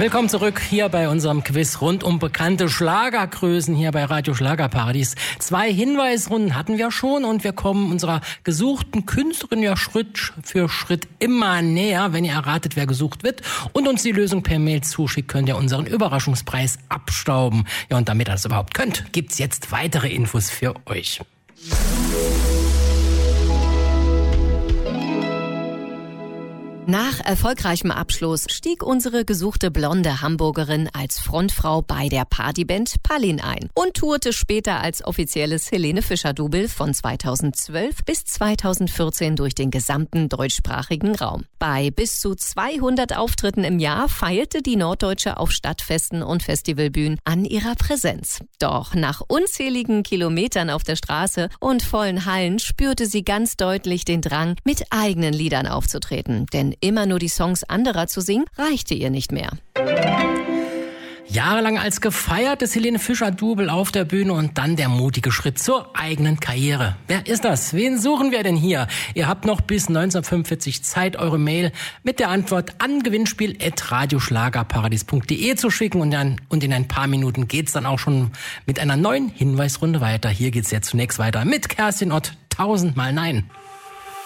Willkommen zurück hier bei unserem Quiz rund um bekannte Schlagergrößen hier bei Radio Schlagerparadies. 2 Hinweisrunden hatten wir schon und wir kommen unserer gesuchten Künstlerin ja Schritt für Schritt immer näher. Wenn ihr erratet, wer gesucht wird und uns die Lösung per Mail zuschickt, könnt ihr unseren Überraschungspreis abstauben. Ja, und damit ihr das überhaupt könnt, gibt's jetzt weitere Infos für euch. Nach erfolgreichem Abschluss stieg unsere gesuchte blonde Hamburgerin als Frontfrau bei der Partyband Pallin ein und tourte später als offizielles Helene Fischer-Double von 2012 bis 2014 durch den gesamten deutschsprachigen Raum. Bei bis zu 200 Auftritten im Jahr feilte die Norddeutsche auf Stadtfesten und Festivalbühnen an ihrer Präsenz. Doch nach unzähligen Kilometern auf der Straße und vollen Hallen spürte sie ganz deutlich den Drang, mit eigenen Liedern aufzutreten. Denn immer nur die Songs anderer zu singen, reichte ihr nicht mehr. Jahrelang als gefeiertes Helene Fischer-Double auf der Bühne und dann der mutige Schritt zur eigenen Karriere. Wer ist das? Wen suchen wir denn hier? Ihr habt noch bis 1945 Zeit, eure Mail mit der Antwort an gewinnspiel@radioschlagerparadies.de zu schicken und in ein paar Minuten geht's dann auch schon mit einer neuen Hinweisrunde weiter. Hier geht's jetzt zunächst weiter mit Kerstin Ott, 1000 Mal Nein.